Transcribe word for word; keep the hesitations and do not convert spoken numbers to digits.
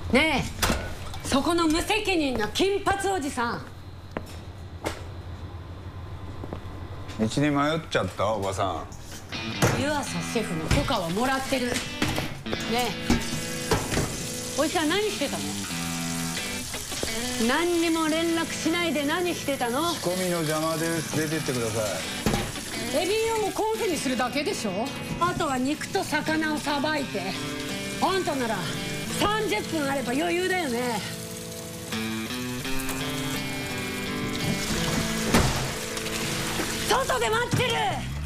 ねえ、そこの無責任な金髪おじさん。 道に迷っちゃったおばさん。 湯浅シェフの許可はもらってる。ねえ、おじさん何してたの？何にも連絡しないで何してたの？ 仕込みの邪魔です。出てってください。エビをコンフィにするだけでしょ。あとは肉と魚をさばいて。あんたならさんじゅっぷんあれば余裕だよね。外で待ってる。